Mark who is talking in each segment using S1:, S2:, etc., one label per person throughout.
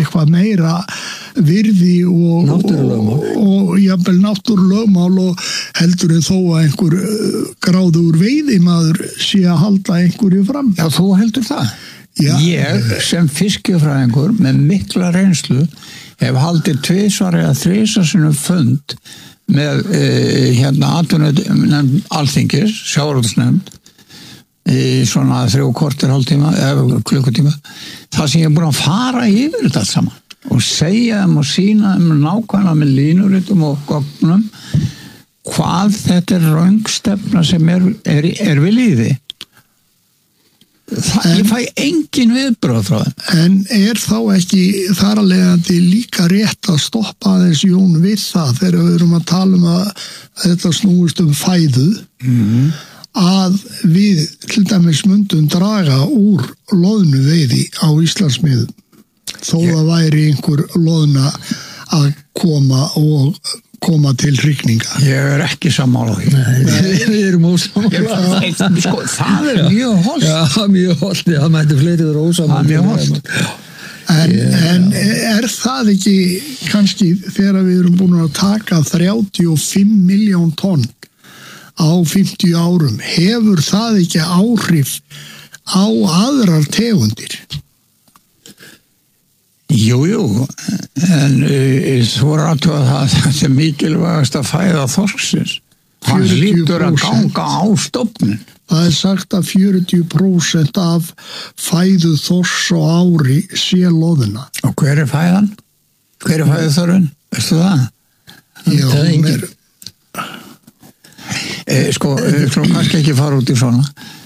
S1: eitthvað meira virði og jafnvel náttúrulögmál og heldur en þó að einhver gráður veiðimaður sé að halda einhverju fram.
S2: Já, þú heldur það?
S1: Já.
S2: Ég sem fiskifræðingur með mikla reynslu hef haldið 2 eða 3 sinnum fund með atvinnunefnd Alþingis, sjávarútvegsnefnd í svona 3/4 hálftíma eða klukkutíma, það sem ég er búin að fara yfir þetta allt saman og segja þeim og sýna þeim nákvæmlega með línuritum og gögnum hvað þetta er röngstefna sem er við lýði. Ég fæ engin viðbröð frá þeim.
S1: En er þá ekki þar að leiðandi líka rétt að stoppa aðeins Jón við það þegar við erum að tala um að þetta snúist fæðu að við til dæmis myndum draga úr loðnuveiði á Íslandsmiðum þó að væri einhver loðna að koma til hrygninga.
S2: Ég er ekki sammála því.
S3: Nei, við erum ósammála.
S2: Sko, það er mjög hollt.
S3: Já, mjög hollt. Það mætti fleiri vera ósammála.
S2: Það er mjög hollt.
S1: En er það ekki kannski þegar við erum búin að taka 35 miljón tonn á 50 árum, hefur það ekki áhrif á aðrar tegundir?
S2: Jú, en þú aðtöða það þetta er mikilvægast að fæða þorsksins. Hann lítur að ganga á stofnin.
S1: Það er sagt að 40% af fæðu þorsks á ári sé loðna.
S2: Og hver er fæðan? Hver er fæðuþörfin? Veistu það?
S1: Já,
S3: það er engin.
S2: Kannski ekki fara út í svona.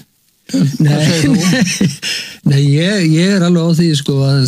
S3: Nei, ég er alveg á því að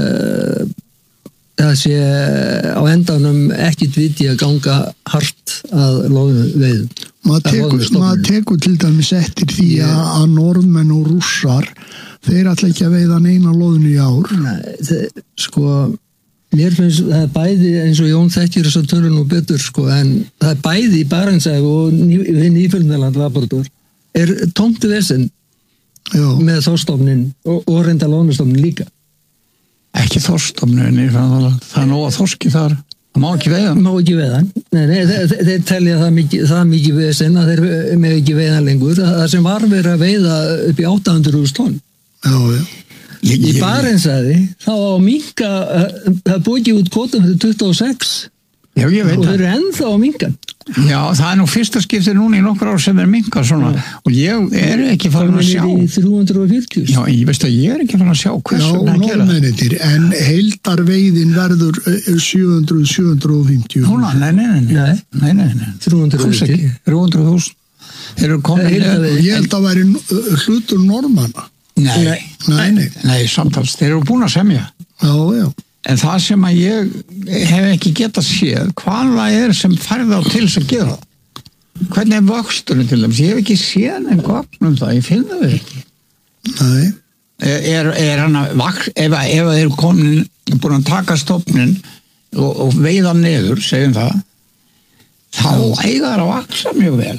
S3: það sé á endanum ekkit viti að ganga hart að loðnuveiðum.
S1: Maður tekur til dæmis eftir því að norðmenn og rússar þeir ætla ekki að veiða neina loðnu í ár.
S3: Nei, mér finnst það er bæði eins og Jón þekkir þess að tölur nú betur en það er bæði í Barentshafi og Nýfundnaland Labrador er tómt vesen með þorskstofninn og reynda loðnustofninn líka.
S2: Ekki þorskstofninn, það er nóg að þorski þar. Það má ekki veiða.
S3: Má ekki veiða. Nei, þeir telja það mikið vesen að þeir með ekki veiða lengur. Það sem var verið að veiða upp í 800.000 tonn.
S1: Já.
S3: Í Barentshafi þá á minnka, það búið ekki út kvótum fyrir 26.
S2: Já, ég veit
S3: og þeir eru ennþá á minkan.
S2: Já, það er nú fyrsta skiptið núna í nokkur ár sem minka svona og ég er ekki farin að sjá.
S3: 340.
S2: Já, ég veist að ég er ekki farin að sjá hversu
S1: það gera. En heildarveiðin verður 700-750.
S2: Núna, nei.
S3: 340.
S2: 300.000. Þeir eru komin.
S1: Ég held að væri hlutur normanna.
S2: Nei, samtals. Þeir eru búin að semja.
S1: Já.
S2: En það sem að ég hef ekki getað séð, hvað það er sem færði á til þess að gera það? Hvernig er vöxturinn til þess? Ég hef ekki séð en gögnum það, ég finn það ekki.
S1: Nei.
S2: Er hann að ef þeir eru komin, búin að taka stofnin og veiða niður, segjum það, þá eiga það að vaksa mjög vel.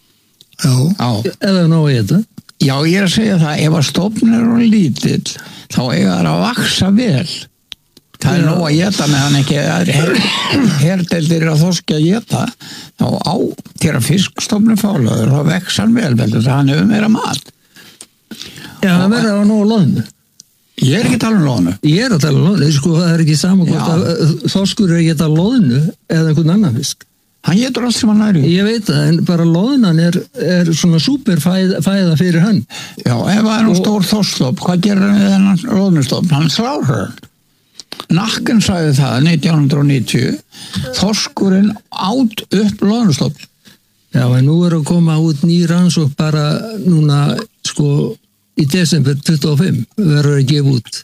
S1: Já.
S3: Eða ná í þetta?
S2: Já, ég er að segja það, ef að stofnin er lítill, þá eiga það að vaksa vel. Það er nóg að geta meðan ekki herdeldir að þorski að geta þá á til að fiskstofnum fálaður þá vex hann vel það hann hefur meira mat.
S3: Já, það verður að nóg loðnu.
S2: Ég er ekki að tala um loðnu.
S3: Ég er að tala um loðnu, það er ekki saman hvort að þorskur er að geta loðnu eða einhvern annan fisk.
S2: Hann getur allt sem hann næri.
S3: Ég veit það, en bara loðnan er svona superfæða fyrir hann.
S2: Já, ef það er nú stór þorskstofn, hvað gerir hann við þennan loðnustofn? Hann slárar hann. Nakken sagði það 1990 þorskurinn át upp loðnustofn.
S3: Já, en nú er að koma út ný rannsókn bara núna í desember 25 verður að gefa út.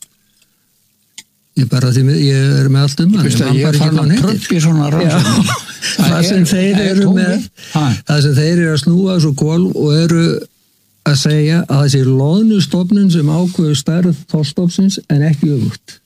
S3: Ég er með allt hann.
S2: Ég fann að tröppi svona rannsókn.
S3: Það sem þeir eru með það sem þeir eru að snúa svo kól og eru að segja að þessi loðnustofnin sem ákveður stærð þorskstofnsins en ekki öfugt.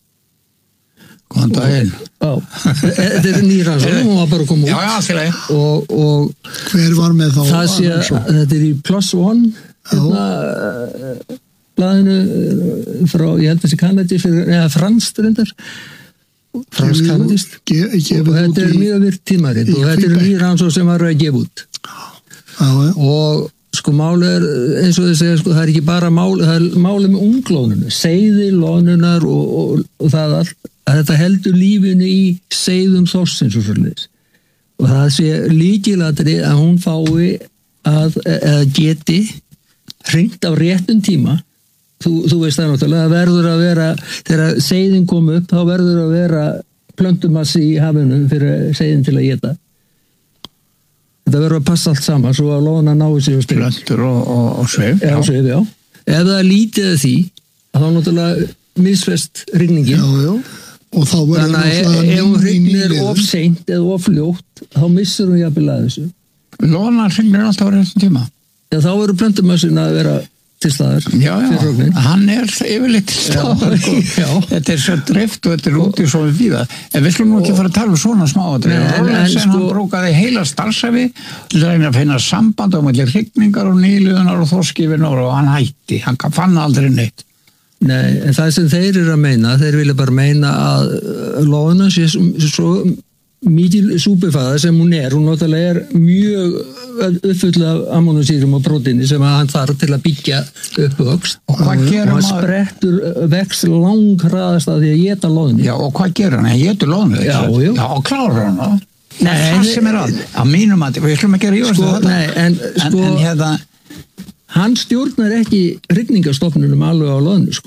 S2: Góðan daginn.
S3: Þetta er ný rannsókn, hún var bara að koma út.
S2: Já, þegar.
S3: Og
S1: hver var með þá?
S3: Þetta er í Plus One blaðinu frá, ég held þessi kanadist eða franskt reyndar fransk-kanadist og þetta mjög virt tímarit og þetta nýr rannsókn sem var að gefa út og sko málið eins og þið segja sko, það ekki bara það málið með unglónunu seiði, lónunar og það allt, að þetta heldur lífinu í seiðum þorsins og svolítið og það sé líkilatri að hún fái eða geti hringt á réttum tíma þú veist það náttúrulega, það verður að vera þegar seiðin kom upp, þá verður að vera plöntumassi í hafinu fyrir seiðin til að éta þetta verður að passa allt saman svo að lóna náu sig og spila
S2: plöntur og sveif
S3: já. Ef það er lítið af því að þá náttúrulega misfest rigningin
S1: og þá verður
S3: þannig að ef hún rignir of seint eða of fljótt þá missur hún jafnvel að þessu
S2: lóna rignir alltaf á réttum tíma
S3: þá verður plöntumassin að vera til staðar
S2: hann yfirleitt til staðar þetta svo drift og þetta úti svo við víða en við slum nú ekki fara að tala svona smáatriði hann brókaði heila starfsæfi til að reyna að finna samband á milli hrygningar og nýliðunar og þorskifinar og hann hætti, hann fann aldrei neitt
S3: Nei, en það sem þeir eru að meina þeir vilja bara meina að lóðuna sé svo mikil súpufæða sem hún náttúrulega mjög uppfull af amínósýrum og prótíni sem hann þarf til að byggja upp vöxt
S2: og hann
S3: sprettur vex langhraðast að því að éta loðnu
S2: og hvað gerir hann? Hann étur loðnu og klárar hann það sem að mínum að við ætlum að gera þetta en hérna
S3: hann stjórnar ekki hrygningarstofnunum alveg á loðnu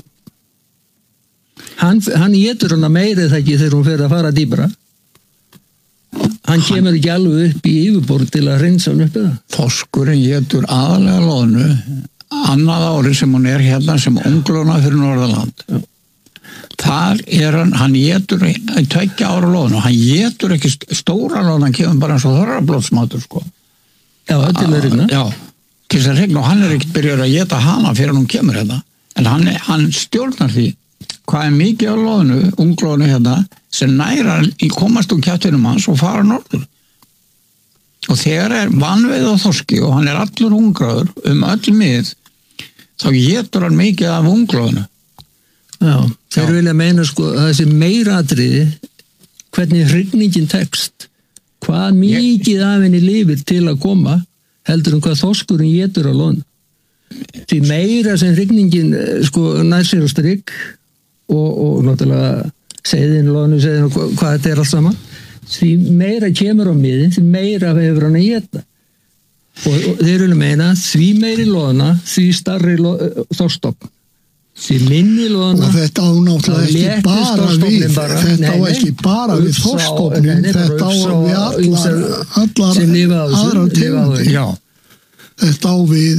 S3: hann étur hana meiri það ekki þegar hún fer að fara dýpra hann kemur ekki alveg upp í yfirborð til að hreinsa hann upp eða
S2: þorskurinn étur aðalega loðnu annað ári sem hún hérna sem unglóna fyrir Norðurland þar hann étur 2 ára loðnu hann étur ekki stóra loðnu hann kemur bara eins og þorrablótsmátur sko
S3: til að regna
S2: til þess að regna og hann ekki byrjar að éta hana fyrir hún kemur hérna en hann stjórnar því hvað mikið á loðnu, unglónu hérna sem næra komast úr kjættinum hans og fara norður og þegar vanveið á þorski og hann allur ungraður öll mið þá étur hann mikið af unglónu
S3: þeir vilja meina sko að þessi meira atriði hvernig hrygningin tekst hvað mikið af henni lifir til að koma heldur hvað þorskurinn étur á loðnu því meira sem hrygningin sko nær sér á strikk og náttúrulega seiðin, loðnu, seiðin og hvað þetta allt saman því meira kemur á miðin því meira hefur hann að éta og þeir vilja meina því meiri loðna því starri þorstofn því minni loðna
S1: og þetta á náttúrulega ekki bara við þorstofnin þetta á við allar aðra tegundir þetta á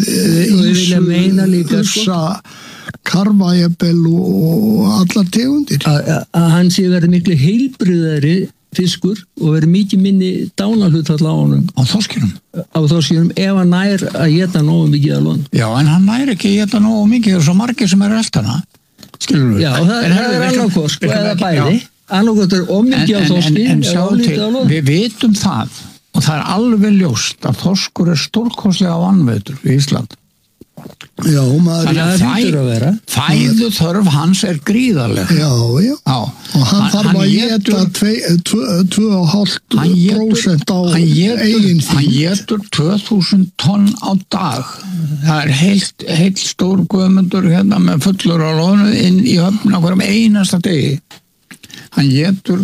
S1: við ursa karfajabel og allar tegundir
S3: að hann sé verið miklu heilbriðari fiskur og verið mikið minni dánarhlutfall á honum
S2: á þorskinum
S3: ef hann nær að éta nógu mikið að loðnu
S2: en hann nær ekki að éta nógu mikið og svo margir sem eltana skilur við
S3: það er annarkost eða bæði annarkost er ómikið á þorski
S2: en sjá til, við vitum það og það er alveg ljóst að þorskur stórkostlega vanveitur í Ísland fæðu þörf hans gríðarleg
S1: og hann þarf að éta 2,5% á eigin því
S2: hann étur 2000 tonn á dag það heilt stór guðmundur hérna með fullur á loðnu inn í höfn á hverjum einasta degi hann étur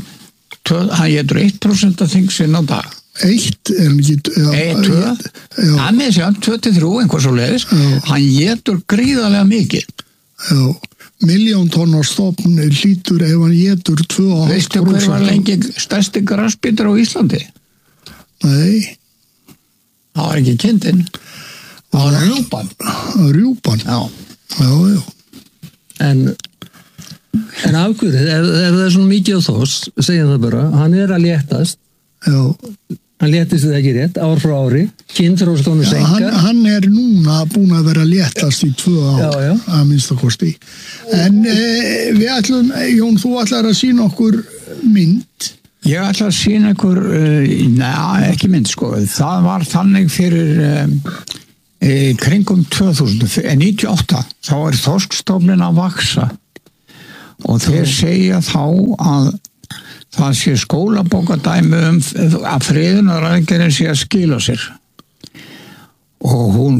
S2: 1% af þingsinn á dag
S1: 1 er ekki
S2: 2 með sér 2-3 einhver svo leiðis hann étur gríðarlega mikið
S1: 1.000.000 tonn á stofn hlýtur ef hann étur 2,5%.
S2: Veistu hver var lengi stærsti grasbítur á Íslandi?
S1: Nei
S2: það var ekki kindin það var
S1: rjúpan já
S3: en af hverju ef það er svona mikið á þoss segjum það bara, hann að léttast hann léttist það ekki rétt ár frá ári, kynþróstónu senkar
S1: hann núna búin að vera léttast í 2 ár að minnstakosti en við ætlum, Jón, þú ætlar að sýna okkur mynd
S2: ég ætla að sýna ykkur ekki mynd sko, það var þannig fyrir kringum 2000, 98 þá þorskstofnin að vaksa og þeir segja þá að það sé skólabókardæmi að friðunaraðgerðin sé að skila sér og hún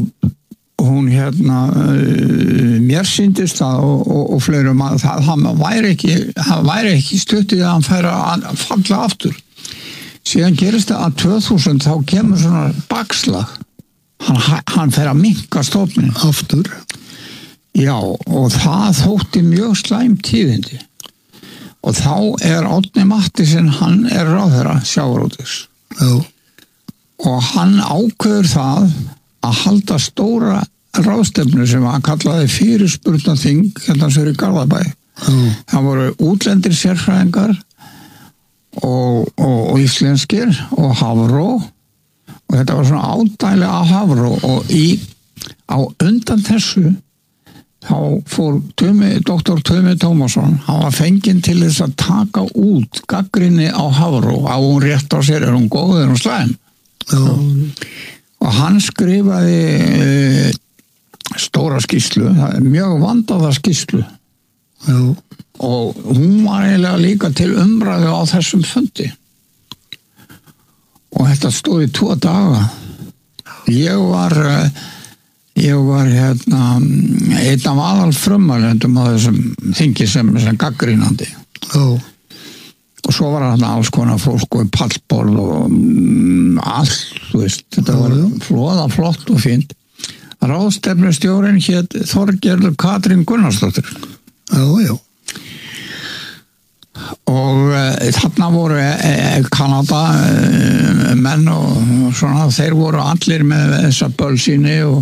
S2: mér sýndist það og fleirum að það væri ekki stuttið að hann færi að falla aftur síðan gerist það að 2000 þá kemur svona bakslag hann fer að minnka stofnin
S1: aftur
S2: já og það þótti mjög slæm tíðindi og þá Árni Matthísson hann ráðherra sjávarútvegs og hann ákveður það að halda stóra ráðstefnu sem hann kallaði fyrirspurnaþing hérna sér í Garðabæ það voru útlendir sérfræðingar og íslenskir og Hafró og þetta var svona ádæli af Hafró og á undan þessu þá fór doktor Tumi Tómasson hann var fenginn til þess að taka út gagnrýni á Hafró á hún rétt á sér, hún góð, hún slæm og hann skrifaði stóra skýrslu mjög vandaða skýrslu og hún var eiginlega líka til umræðu á þessum fundi og þetta stóð í 2 daga ég var hérna einn af aðalfrumælendum á þessum þingi sem gaggrínandi og svo var hann alls konar fólk og pallborð og allt, þú veist, þetta var flott og fínt ráðstefnustjórinn hét Þorgerður Katrín Gunnarsdóttir
S1: já
S2: og þarna voru Kanada menn og svona, þeir voru allir með þessa bölsíni og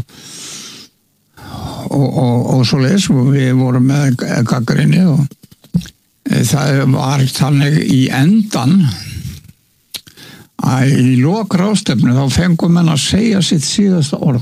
S2: svoleiðis og við vorum með gagnrýni og það var þannig í endan að í lok ráðstefnu þá fengum menn að segja sitt síðasta orð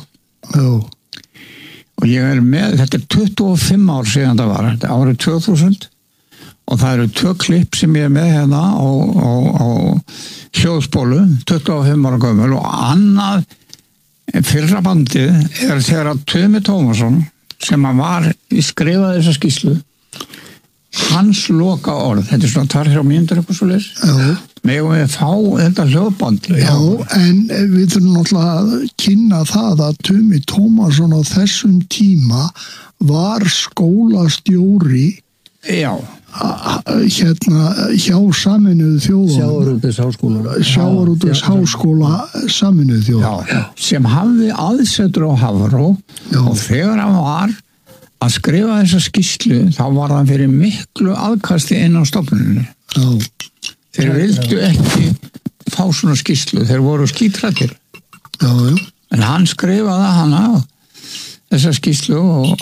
S2: og ég með, þetta 25 ár síðan það var, þetta árið 2000 og það eru 2 klipp sem ég með hérna á hljóðspólu 25 ára gömul og annað fyrra bandið þegar að Tumi Tómasson sem hann var skrifaði þessa skýrslu hans loka orð, þetta svona 2-3 mínútur eitthvað svo leys megum við fá þetta hljóðband
S1: já, en við þurfum náttúrulega að kynna það að Tumi Tómasson á þessum tíma var skólastjóri
S2: já
S1: hérna hjá Sameinuðu þjóðunum Sjávarútvegsháskóla Sameinuðu þjóðunum
S2: sem hafði aðsetur á Hafró og þegar hann var að skrifa þessa skýrslu þá var það fyrir miklu aðkasti inn á stofnuninu þeir vildu ekki fá svona skýrslu, þeir voru skítrættir en hann skrifaði hana þessa skýrslu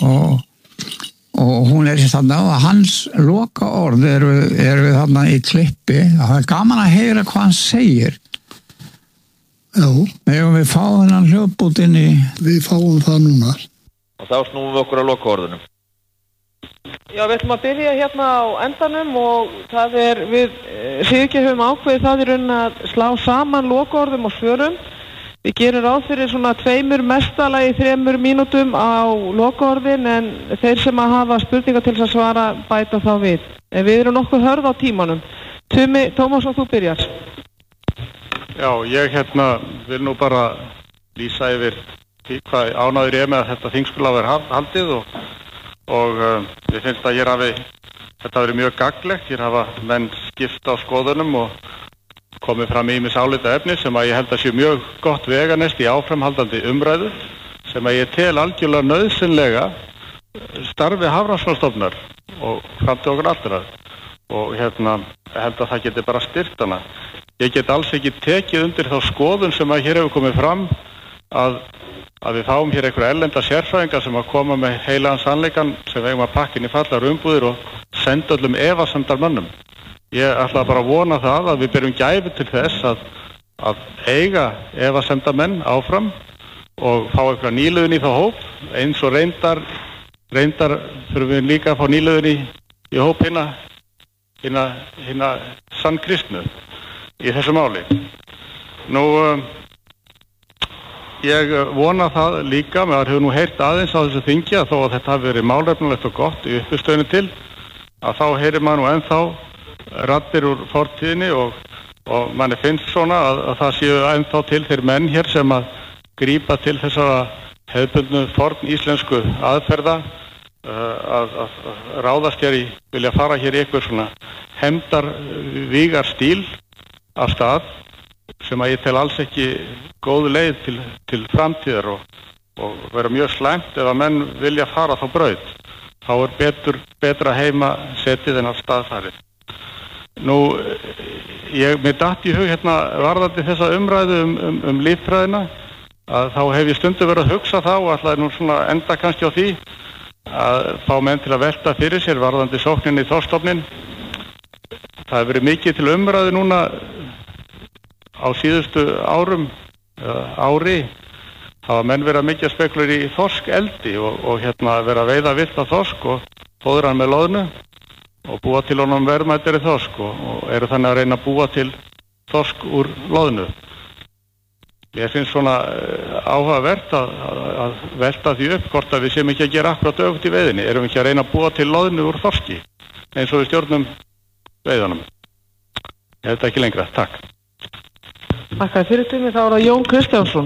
S2: og hún þarna og hans loka orð er við þarna í klippi það er gaman að heyra hvað hann segir megum við fá þennan hljóðbút inn í
S1: við fáum það núna
S4: og þá snúum við okkur að loka orðunum
S5: Já, við ætlum að byrja hérna á endanum og það við Sigurgeir höfum ákveðið það í rauninni að slá saman lokaorðum og svörum. Við gerum ráð fyrir svona 2 mestalagi 3 mínútum á lokaorðin en þeir sem að hafa spurningar til þess að svara bæta þá við. En við erum nokkuð hörð á tímanum. Tumi Tómasson, þú byrjar.
S6: Já, ég vil nú bara lýsa yfir hvað ánægður ég með að þetta þing skuli hafa verið haldið og ég finnst að þetta verið mjög gagnlegt. Hér hafa menn skipt á skoðunum og komið fram ýmis álita efni sem að ég held að sé mjög gott veganest í áframhaldandi umræðu sem að ég tel algjörlega nauðsynlega starfi Hafrannsóknastofnunar og fram til okkur allra og held að það geti bara styrkt hana. Ég get alls ekki tekið undir þá skoðun sem að hér hefur komið fram að við fáum hér einhverja erlenda sérfræðinga sem að koma með heilagan sannleikann sem við eigum að pakka inn í fallar umbúðir og senda öllum efasemdarmönnum. Ég ætla bara að vona það að við berum gæfu til þess að eiga efasemdarmenn áfram og fá einhverja nýliðun í þá hóp eins og reyndar þurfum við líka að fá nýliðun í hóp hinna sann kristnu í þessu máli. ég vona það líka, maður hefur nú heyrt aðeins á þessu þingi að þó að þetta hafi verið málefnilegt og gott í uppistöðinu til, að þá heyrir maður nú ennþá raddir úr fortíðinni og manni finnst svona að það séu ennþá til þeir menn hér sem að grípa til þessara hefðbundnu forn íslensku aðferða að ráðast hér vilja fara hér í eitthvað svona hefndar vígar stíl af stað sem að ég tel alls ekki góð leið til framtíðar og vera mjög slæmt ef að menn vilja fara þá braut. Þá betra heima setið en af staðfarið. Nú, mér datt í hug hérna varðandi þessa umræðu um líffræðina að þá hef ég stundu verið að hugsa þá og ætlaði nú svona enda kannski á því að fá menn til að velta fyrir sér varðandi sókninni í þorskstofninn. Það hefur verið mikið til umræðu núna á síðustu árum, ári, hafa menn verið mikið að spekulera í þorskeldi og hérna vera að veiða villta þorsk og fóðra hann með loðnu og búa til honum verðmætari þorsk og eru þannig að reyna að búa til þorsk úr loðnu. Ég finnst svona áhugavert að velta því upp hvort að við séum ekki að gera akkurat öfugt í veiðinni. Erum við ekki að reyna að búa til loðnu úr þorski eins og við stjórnum veiðunum. Ég hef þetta ekki lengra. Takk.
S5: Þakka fyrir tími, þá það Jón Kristjánsson.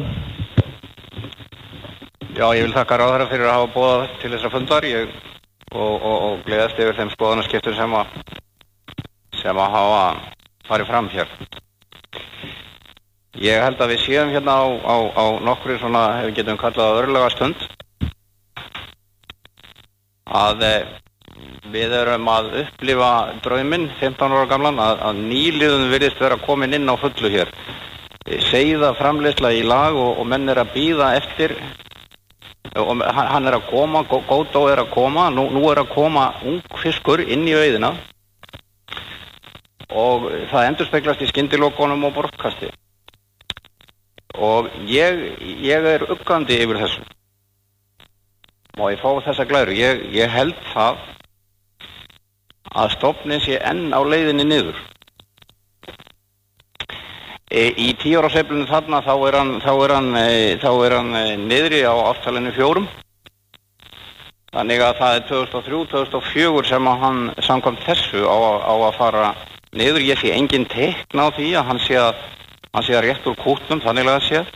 S7: Já, ég vil þakka ráðherra fyrir að hafa boðað til þessa fundar og gleðast yfir þeim skoðanaskiptum sem að hafa farið fram hér. Ég held að við séum hérna á nokkru svona, ef við getum kallað örlega stund, að við erum að upplifa drauminn 15 ára gamlan að nýliðun virðist vera komin inn á fullu hér. Seiða framleiðsla í lag og menn að bíða eftir og hann að koma, Gótó að koma, nú að koma ung fiskur inn í veiðina og það endurspeglast í skyndilokunum og borðkasti. Og ég uggandi yfir þessu. Má ég fá þessa glæru? Ég held það að stofninn sé enn á leiðinni niður. Í 10 ára sveiflunni þarna þá er hann niðri á ártalinu 4. Þannig að það er 2003-2004 sem að hann samkvæmt þessu á að fara niður. Ég sé engin teikn á því að hann sé að rétt úr kútnum, þannig að sé.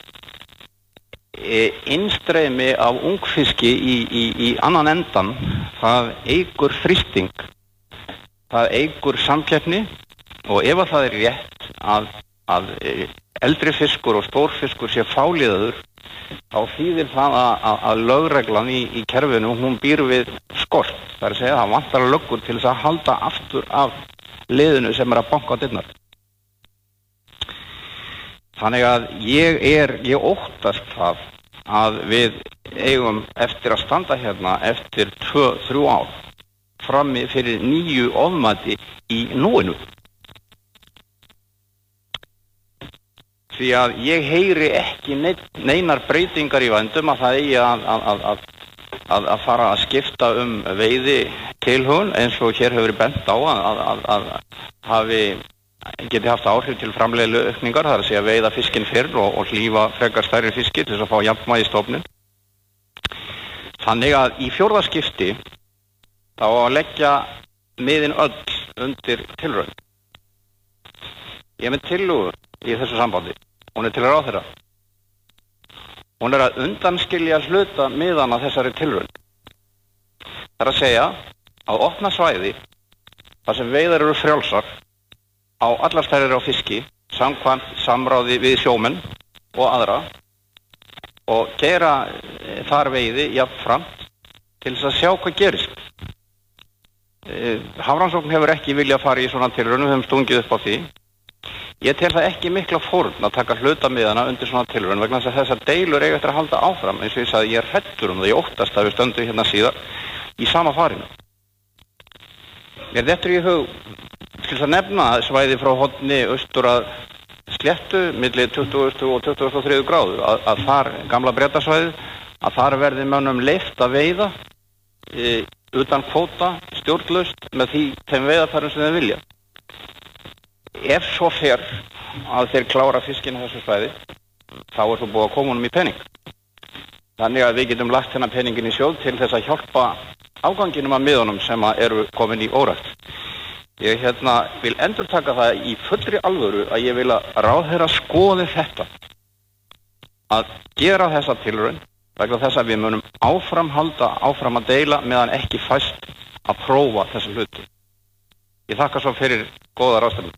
S7: Innstreymi af ungfiski í annan endan, það eykur þrýsting, það eykur samkeppni og ef að það er rétt að eldri fiskur og stórfiskur sé fáliðaður, þá þýðir það að lögreglan í kerfinu, hún býr við skort. Það er að segja að það vantar löggur til þess að halda aftur af liðinu sem að banka á dyrnar. Þannig að ég óttast það að við eigum eftir að standa hérna eftir 2-3 ár frammi fyrir nýju ofmati í núinu. Því að ég heyri ekki neinar breytingar í vændum að það eigi að fara að skipta veiði tilhögun eins og hér hefur bent á að geti haft áhrif til framleiðslu aukningar, það er að segja veiða fiskinn fyrr og hlífa frekar stærri fiski til þess að fá jafnvægi í stofninn. Þannig að í 4. skipti þá að leggja miðin öll undir tilraun. Ég er með tillögu í þessu sambandi. Hún er til ráðherra. Hún er að undanskilja hluta miðana þessari tilraun. Það er að segja að opna svæði þar sem veiðar eru frjálsar á allar stærðir á fiski samkvæmt samráði við sjómenn og aðra og gera þar veiði jafnframt til þess að sjá hvað gerist. Hafrannsókn hefur ekki viljað fara í svona tilraun, við höfum stungið upp á því. Ég tel það ekki mikla fórn að taka hlutamiðana undir svona tilraun vegna þess að þessar deilur eiga eftir að halda áfram, eins og ég sagði, ég er hræddur það, ég óttast að við stöndum hérna síðar í sama farinu. Mér dettur í hug til að nefna svæði frá horni austur að Sléttu milli 20. og 23. gráðu að þar, gamla Bretasvæðið, að þar verði mönnum leyft að veiða utan kvóta, stjórnlaust með þeim veiðarfærum sem þeir vilja. Ef svo fer að þeir klára fiskinn á þessu svæði, þá þú búið að koma honum í pening. Þannig að við getum lagt þennan peningin í sjóð til þess að hjálpa afganginum af miðunum sem eru komin í órækt. Ég vil endurtaka það í fullri alvöru að ég vil að ráðherra skoði þetta. Að gera þessa tilraun vegna þess að við munum áfram að deila meðan ekki fæst að prófa þessa hluti. Ég þakka svo fyrir góða ráðstefnu.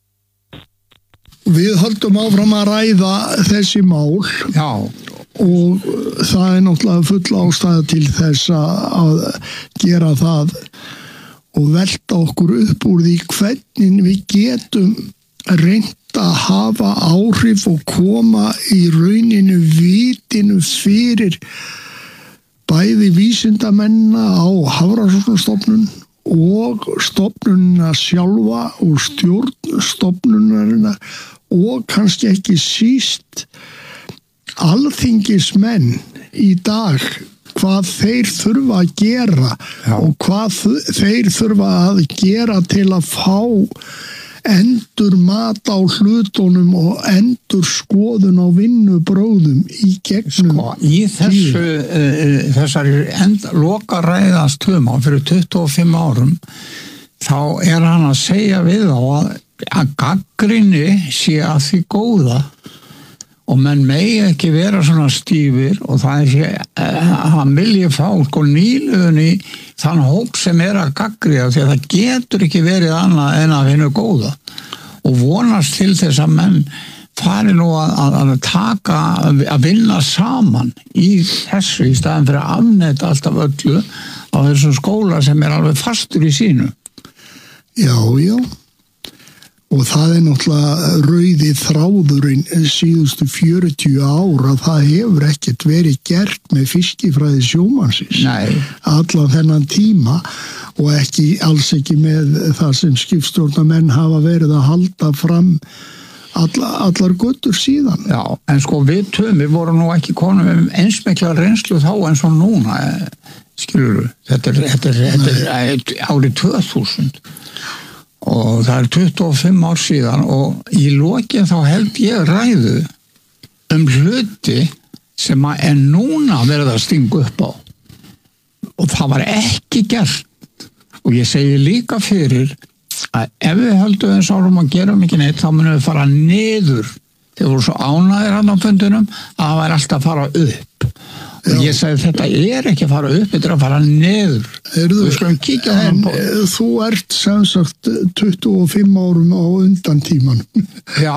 S1: Við höldum áfram að ræða þessi mál.
S2: Já.
S1: Og það náttúrulega full ástæða til þess að gera það og velta okkur upp úr því hvernig við getum reynt að hafa áhrif og koma í rauninu vitinu fyrir bæði vísindamennina á Hafrannsóknastofnun og stofnunina sjálfa og stjórn stofnunarinnar og kannski ekki síst alþingismenn í dag hvað þeir þurfa að gera og hvað þeir þurfa að gera til að fá endur mat á hlutunum og endur skoðun á vinnubróðum í gegnum.
S2: Í þessari lokaræðastöma fyrir 25 árum þá hann að segja við á að gagnrýni sé að því góða og menn megi ekki vera svona stífir og það hann vilji fá nýluðun í þann hóp sem að gagnrýna því að það getur ekki verið annað en að finna góða og vonast til þess að menn fari nú að taka að vinna saman í þessu í staðan fyrir að afneita alltaf öllu á þessum skóla sem alveg fastur í sínu.
S1: Já. Og það náttúrulega rauði þráðurinn síðustu 40 ár að það hefur ekkert verið gert með fiskifræði sjómannsins.
S2: Nei.
S1: Allan þennan tíma og alls ekki með það sem skipstjórnarmenn hafa verið að halda fram allar götur síðan.
S2: Já, en við vorum nú ekki konum eins mikla reynslu þá eins og núna, skilurðu. Þetta er árið 2000. Og það 25 ár síðan og í lokin þá held ég ræðu hluti sem núna verið að stinga upp á og það var ekki gert og ég segi líka fyrir að ef við höldum eins árum að gera mikið neitt þá munum við fara niður þegar voru svo ánægðir hann á fundunum að það væri alltaf að fara upp og ég segi þetta ekki að fara upp, þetta að fara niður. Við skulum kíkja
S1: en þú ert sem sagt 25 árum á undan tíman.
S2: Já,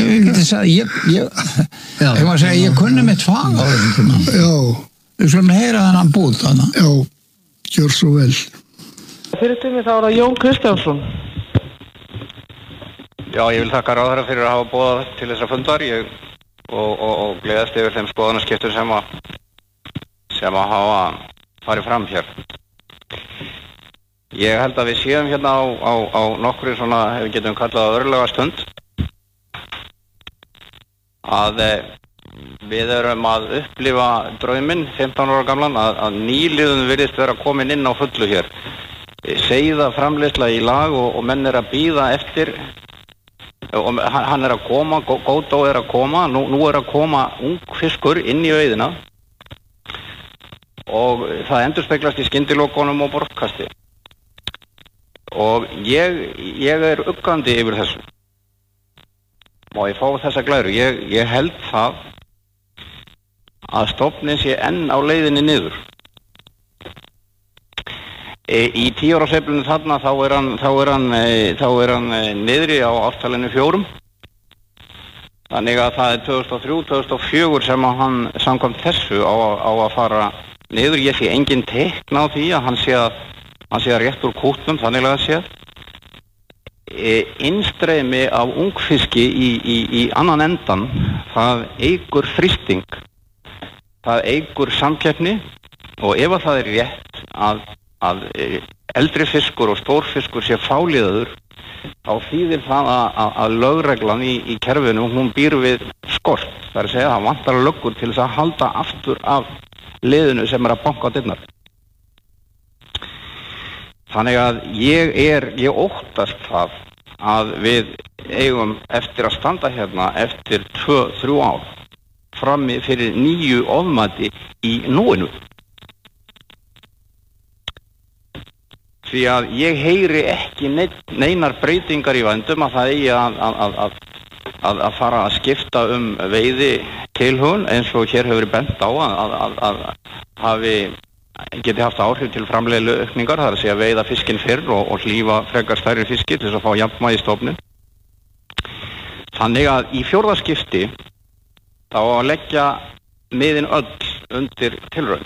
S2: ég kunni mitt fag á þessum tíman.
S1: Já.
S2: Við skulum heyra þennan bút þarna.
S1: Já, gjör svo vel.
S5: Fyrir tími þá það Jón Kristjánsson.
S7: Já, ég vil þakka ráðherra fyrir að hafa boðað til þessa fundar og gleðast yfir þeim skoðanaskiptum sem að hafa farið fram hér. Ég held að við séum hérna á nokkru svona, við getum kallað örlega stund, að við erum að upplifa drauminn 15 ára gamlan að nýliðun virðist vera komin inn á fullu hér. Seiða framleiðsla í lag og menn að bíða eftir og hann að koma, Gótó að koma, nú að koma ung fiskur inn í veiðina og það endurspeglast í skyndilokunum og borðkasti og ég uggandi yfir þessu og ég fá þessa glæru ég held það að stofninn sé enn á leiðinni niður í 10 ára sveiflunum þarna þá er hann niðri á ártalinu 4 þannig að það 2003-2004 sem að hann samkvæmt þessu á að fara niður. Ég sé engin teikn á því að hann sé að rétt úr kútnum þannig að sé innstreymi af ungfiski í annan endan það eykur þrýsting það eykur samkeppni og ef að það er rétt að eldri fiskur og stórfiskur sé fáliðaður þá þýðir það að lögreglan í kerfinu hún býr við skort það er að segja að það vantar löggur til þess að halda aftur af liðinu sem að banka á dyrnar. Þannig að ég óttast það að við eigum eftir að standa hérna eftir 2-3 ár frammi fyrir nýju ofmati í núinu. Því að ég heyri ekki neinar breytingar í vændum að það eigi að fara að skipta veiði tilhögun eins og hér hefur verið bent á að geti haft áhrif til framleiðslu aukningar, það er að segja veiða fiskinn fyrr og hlífa frekar stærri fiski til þess að fá jafnvægi í stofninn. Þannig að í fjórða skipti þá að leggja miðin öll undir tilraun.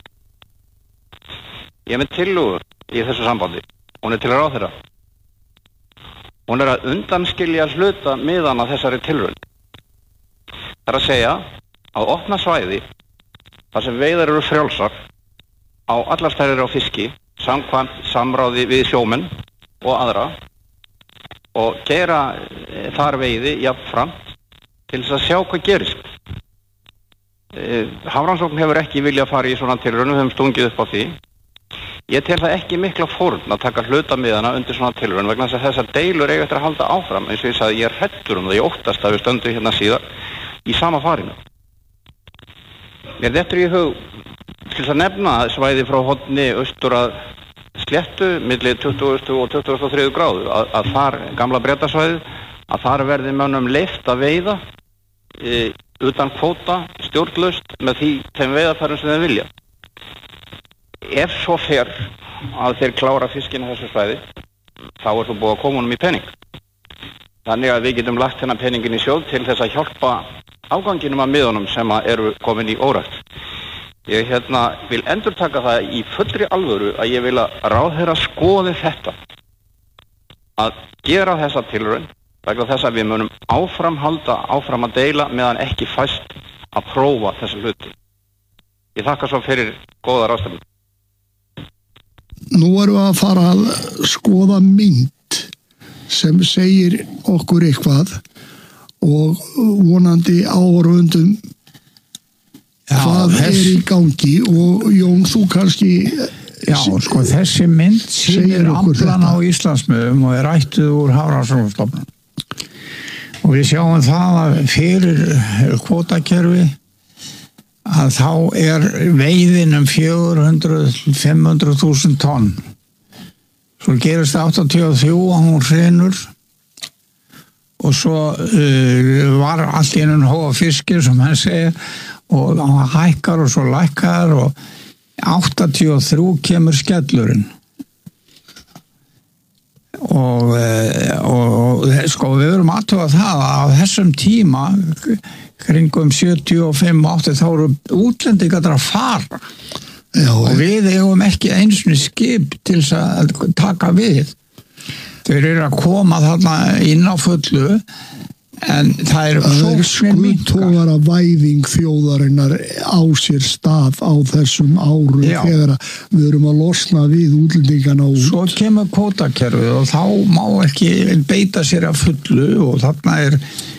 S7: Ég er með tillögu í þessu sambandi. Hún er til ráðherra. Hún er að undanskilja hluta miðana þessari tilraun. Það er að segja að opna svæði þar sem veiðar eru frjálsar á allar stærðir á fiski samkvæmt samráði við sjómenn og aðra og gera þar veiði jafnframt til þess að sjá hvað gerist. Hafrannsókn hefur ekki viljað fara í svona tilraun, við höfum stungið upp á því. Ég tel það ekki mikla fórn að taka hlutamiðana undir svona tilraun vegna þess að þessar deilur eiga eftir að halda áfram, eins og ég sagði, ég er hræddur það, ég óttast að við stöndum hérna síðar í sama farinu. Mér dettur í hug til að nefna svæði frá Horni austur að Sléttu milli 20. og 23. gráðu að þar, gamla Bretasvæðið, að þar verði mönnum leyft að veiða utan kvóta, stjórnlaust með þeim veiðarfærum sem þeir vilja. Ef svo fer að þeir klára fiskinn á þessu svæði, þá er þú búið að koma honum í pening. Þannig að við getum lagt þennan peningin í sjóð til þess að hjálpa áganginum af miðunum sem eru komin í órækt. Ég vil endurtaka það í fullri alvöru að ég vil að ráðherra skoði þetta að gera þessa tilraun vegna þess að við munum áfram að deila meðan ekki fæst að prófa þessa hluti. Ég þakka svo fyrir góða ráðstefnu.
S1: Nú erum við að fara að skoða mynd sem segir okkur eitthvað og vonandi áhorfendum hvað er í gangi og Jón, þú kannski
S2: sko þessi mynd sýnir aflan á Íslandsmiðum og er ættuð úr Hafrannsóknastofnun og við sjáum það að fyrir kvótakerfi að þá er veiðin 400-500.000 tonn. Svo gerist 83 að hún hrinur og svo var allt í ennum hóa fiskir sem hann segja og hann hækkar og svo lækkar og 83 kemur skellurinn og sko við verum aðtöfa það að á þessum tíma kringum 75-80 þá eru útlendingar að fara og við eigum ekki eins og skip til að taka við. Þeir eru að koma þarna inn á fullu en það er
S1: skuttóðara væðing þjóðarinnar á sér stað á þessum árum þegar við erum að losna við útlendingana út.
S2: Svo kemur kvótakerfið og þá má ekki beita sér að fullu og þarna er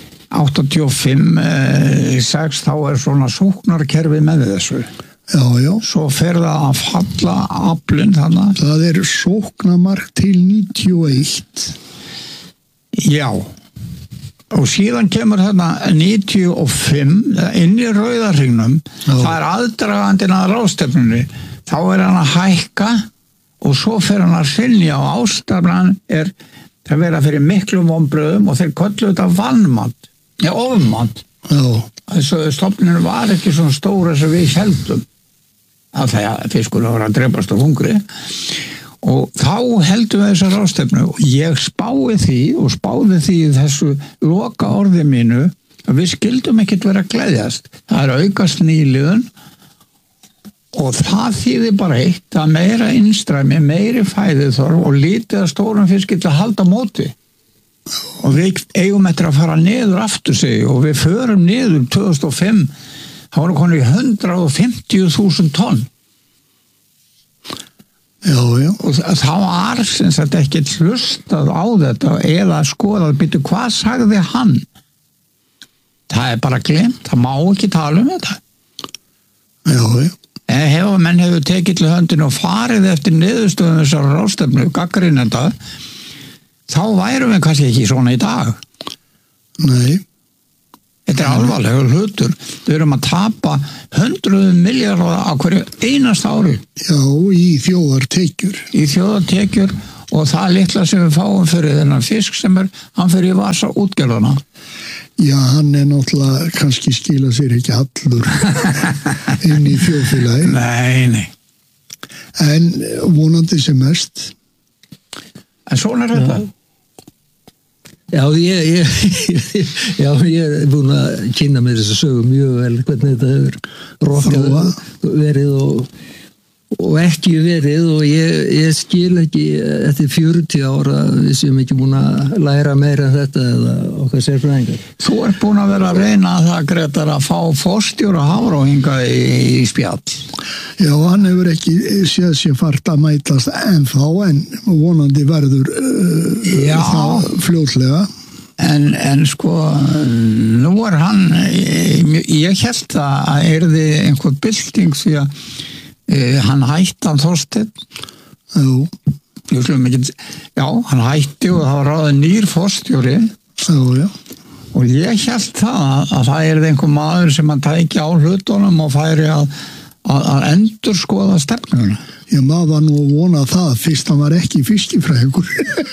S2: 85-6 þá er svona sóknarkerfi með þessu.
S1: Já.
S2: Svo fer það að falla aflinn þannig.
S1: Það er sóknamark til 91.
S2: Já. Og síðan kemur þarna 95 inn í rauðarhringnum. Það er aðdragandinn að ráðstefnunni. Þá er hann að hækka og svo fer hann að hrynja og ástæðan er það vera fyrir miklum vonbrigðum og þeir kölluðu þetta vanmat. Ofmat. Þessu stofninn var ekki svona stóra sem við heldum að það fiskur var að drepast á hungri og þá heldum við þessa ráðstefnu og ég spáði því þessu loka orði mínu að við skildum ekkert vera að gleðjast. Það er aukast nýliðun og það þýðir bara eitt að meira innstræmi, meiri fæðuþörf og lítið að stóran fiski til að halda móti. Og við eigum eftir að fara niður aftur sig og við förum niður 2005 þá voru konið 150.000 tonn og þá var sem sagt ekki hlustað á þetta eða skoðað býtu hvað sagði hann það er bara glemt, það má ekki tala þetta menn hefur tekið til höndin og farið eftir niðurstöðum þessar ráðstefnu gagnrýnenda þá værum við kannski ekki svona í dag.
S1: Nei.
S2: Þetta þetta alvarlegur hlutur. Við erum að tapa 100 milljarða á hverju einasta ári.
S1: Já, í þjóðartekjur.
S2: Í þjóðartekjur og það litla sem við fáum fyrir þennan fisk sem hann fyrir í vasa útgerðana.
S1: Já, hann náttúrulega kannski skila sér ekki allur inn í þjóðfélagi.
S2: Nei.
S1: En vonandi sem mest.
S2: En svona þetta.
S3: Já, ég er búin að kynna mér þess að sögu mjög vel hvernig þetta hefur rokkað verið og ekki verið og ég skil ekki eftir 40 ára við sem ekki búin að læra meira en þetta eða okkar sérfræðingar.
S2: Þú ert búin að vera að reyna það, Gretar, að fá forstjóra Hafró hingað í spjall.
S1: Já, hann hefur ekki séð sér fart að mætast ennþá en vonandi verður það fljótlega.
S2: En sko, nú hann, ég held að yrði einhver bylting því að hann hætti hann Þorsteinn. Hann hætti og það var ráðið nýr forstjóri.
S1: Já.
S2: Og ég held að það yrði einhver maður sem hann tæki á hlutunum og færi að endurskoða stefnuna.
S1: Já, maður var nú að vona það fyrst hann var ekki fiskifræðingur.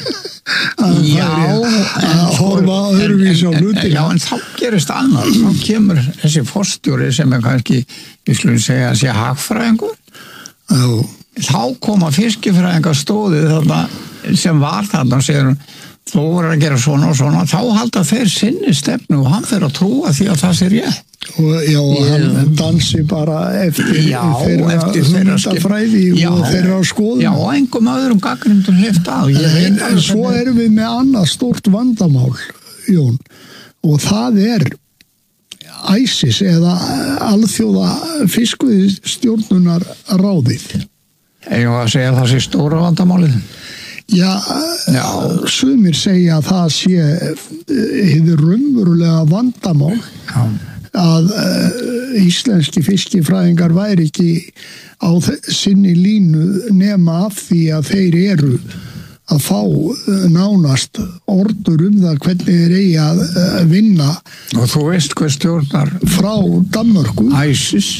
S1: að horfa öðruvísi á hlutina.
S2: Já, en þá gerist annars. Þá kemur þessi forstjóri sem kannski, við skulum segja, sé hagfræðingur.
S1: Já.
S2: Þá koma fiskifræðingar stóðið þarna sem var þarna og segir þú voru að gera svona og svona. Þá halda þeir sinni stefnu og hann fer að trúa því að það sé rétt.
S1: Og hann dansi bara eftir þeirra hugmyndafræði og þeirra skoðun.
S2: Já, og engum öðrum gagnrýndum hleypt að.
S1: En svo erum við með annað stórt vandamál, Jón, og það ISIS eða alþjóða fiskveiðistjórnunar ráðið.
S2: Eigum að segja það sé stóra vandamálið?
S1: Já, sumir segja að það sé hefur raunverulega vandamál að íslenski fiskifræðingar væri ekki á sinni línu nema af því að þeir eru að fá nánast ordur það hvernig þeir eigi að vinna.
S2: Og þú veist hvað stjórnar?
S1: Frá Danmörku.
S2: ISIS?